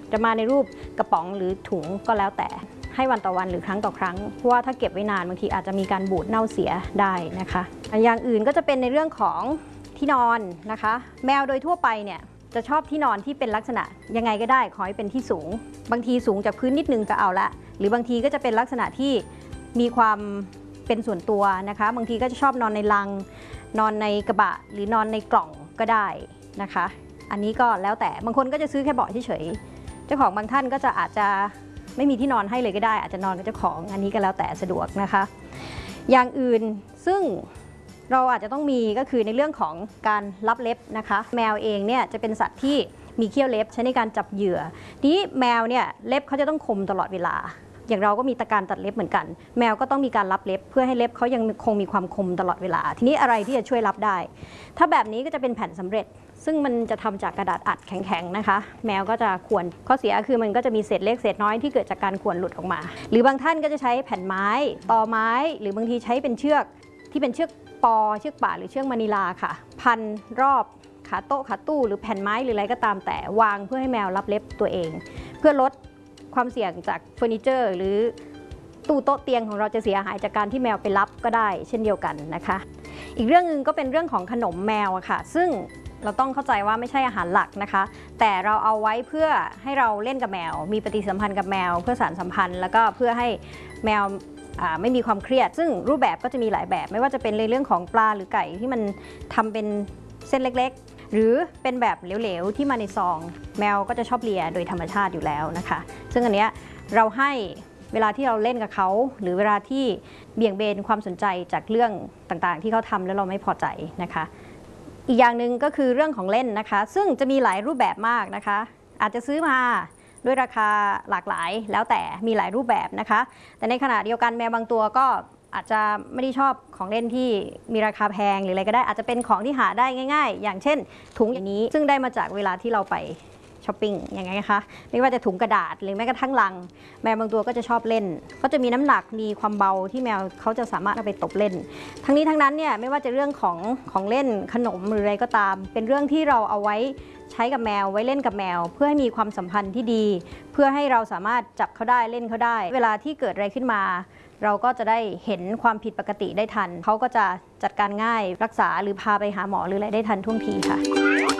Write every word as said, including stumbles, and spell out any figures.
จะมาในรูปกระป๋องหรือถุงก็แล้วแต่ให้วันต่อวันหรือครั้งต่อครั้งเพราะว่าถ้าเก็บไว้นานบางทีอาจจะมีการบูดเน่าเสียได้นะคะอย่างอื่นก็จะเป็นในเรื่องของที่นอนนะคะแมวโดยทั่วไปเนี่ยจะชอบที่นอนที่เป็นลักษณะยังไงก็ได้ขอให้เป็นที่สูงบางทีสูงจากพื้นนิดนึงก็เอาละหรือบางทีก็จะเป็นลักษณะที่มีความเป็นส่วนตัวนะคะบางทีก็จะชอบนอนในลังนอนในกระบะหรือนอนในกล่องก็ได้นะคะอันนี้ก็แล้วแต่บางคนก็จะซื้อแค่เบาะเฉยๆเจ้าของบางท่านก็จะอาจจะไม่มีที่นอนให้เลยก็ได้อาจจะนอนกับเจ้าของอันนี้ก็แล้วแต่สะดวกนะคะอย่างอื่นซึ่งเราอาจจะต้องมีก็คือในเรื่องของการรับเล็บนะคะแมวเองเนี่ยจะเป็นสัตว์ที่มีเขี้ยวเล็บใช้ในการจับเหยื่อทีนี้แมวเนี่ยเล็บเขาจะต้องคมตลอดเวลาอย่างเราก็มีตะการตัดเล็บเหมือนกันแมวก็ต้องมีการรับเล็บเพื่อให้เล็บเขายังคงมีความคมตลอดเวลาทีนี้อะไรที่จะช่วยรับได้ถ้าแบบนี้ก็จะเป็นแผ่นสำเร็จซึ่งมันจะทำจากกระดาษอัดแข็งๆนะคะแมวก็จะข่วนข้อเสียคือมันก็จะมีเศษเล็กเศษน้อยที่เกิดจากการข่วนหลุดออกมาหรือบางท่านก็จะใช้แผ่นไม้ตอไม้หรือบางทีใช้เป็นเชือกที่เป็นเชือกปอเชือกป่าหรือเชือกมะนิลาค่ะพันรอบขาโต๊ะขาตู้หรือแผ่นไม้หรืออะไรก็ตามแต่วางเพื่อให้แมวรับเล็บตัวเองเพื่อลดความเสี่ยงจากเฟอร์นิเจอร์หรือตู้โต๊ะเตียงของเราจะเสียหายจากการที่แมวไปรับก็ได้เช่นเดียวกันนะคะอีกเรื่องนึงก็เป็นเรื่องของขนมแมวค่ะซึ่งเราต้องเข้าใจว่าไม่ใช่อาหารหลักนะคะแต่เราเอาไว้เพื่อให้เราเล่นกับแมวมีปฏิสัมพันธ์กับแมวเพื่อสานสัมพันธ์แล้วก็เพื่อให้แมวไม่มีความเครียดซึ่งรูปแบบก็จะมีหลายแบบไม่ว่าจะเป็นในเรื่องของปลาหรือไก่ที่มันทำเป็นเส้นเล็กๆหรือเป็นแบบเหลวๆที่มาในซองแมวก็จะชอบเลียโดยธรรมชาติอยู่แล้วนะคะซึ่งอันเนี้ยเราให้เวลาที่เราเล่นกับเขาหรือเวลาที่เบี่ยงเบนความสนใจจากเรื่องต่างๆที่เขาทำแล้วเราไม่พอใจนะคะอีกอย่างหนึ่งก็คือเรื่องของเล่นนะคะซึ่งจะมีหลายรูปแบบมากนะคะอาจจะซื้อมาด้วยราคาหลากหลายแล้วแต่มีหลายรูปแบบนะคะแต่ในขณะเดียวกันแมวบางตัวก็อาจจะไม่ได้ชอบของเล่นที่มีราคาแพงหรืออะไรก็ได้อาจจะเป็นของที่หาได้ง่ายๆอย่างเช่นถุงอย่างนี้ซึ่งได้มาจากเวลาที่เราไปช้อปปิ้งอย่างไงคะไม่ว่าจะถุงกระดาษหรือแม้กระทั่งลังแมวบางตัวก็จะชอบเล่นก็จะมีน้ำหนักมีความเบาที่แมวเขาจะสามารถเอาไปตบเล่นทั้งนี้ทั้งนั้นเนี่ยไม่ว่าจะเรื่องของของเล่นขนมหรืออะไรก็ตามเป็นเรื่องที่เราเอาไว้ใช้กับแมวไว้เล่นกับแมวเพื่อให้มีความสัมพันธ์ที่ดีเพื่อให้เราสามารถจับเขาได้เล่นเขาได้เวลาที่เกิดอะไรขึ้นมาเราก็จะได้เห็นความผิดปกติได้ทันเขาก็จะจัดการง่ายรักษาหรือพาไปหาหมอหรืออะไรได้ทันท่วงทีค่ะ